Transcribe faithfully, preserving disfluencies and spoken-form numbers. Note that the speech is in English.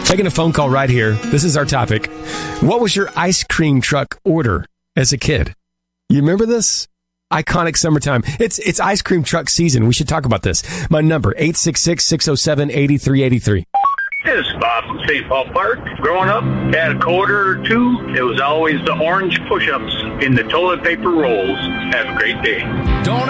Taking a phone call right here. This is our topic. What was your ice cream truck order as a kid? You remember this? Iconic summertime. It's it's ice cream truck season. We should talk about this. My number, eight six six, six oh seven, eight three eight three. This is Bob from Saint Paul Park. Growing up, had a quarter or two. It was always the orange push-ups in the toilet paper rolls. Have a great day. Don't